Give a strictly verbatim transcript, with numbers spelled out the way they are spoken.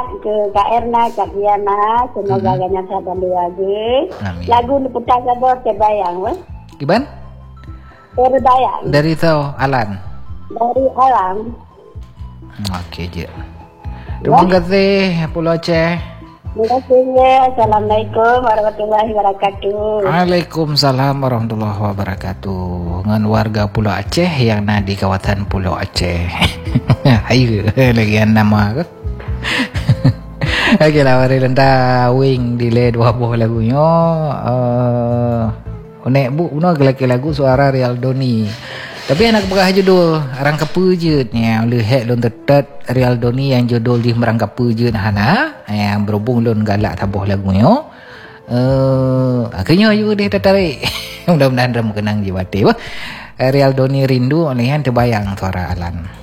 ke Kak Erna, Kak Diana, semoga hmm. ganyan sahabat lagi. Amin. Lagu ni putar sabar terbayang, weh. Iban? Terbayang. Dari tahu Alan. Dari Alan. Okey je. Terima kasih Pulau Aceh. Terima kasih ya. Assalamualaikum warahmatullahi wabarakatuh. Waalaikumsalam warahmatullahi wabarakatuh. Dengan warga Pulau Aceh yang ada di kawasan Pulau Aceh. Ayo lagi yang nama ke? Okey lah, mari lentah wing delay dua buah lagunya. Uh, Unek bu, uno lagi lagu suara Real Doni. Tapi anak pegah judul Arang Kepu je ni. Lihat lon tetet Real Doni yang judul di Merang Kepu je hana. Yang berhubung lon galak tabuh lagunya. Uh, akhirnya juga dia tertarik. Mudah-mudahan ram kenang jiwati. Real Doni rindu oleh yang terbayang suara Alan.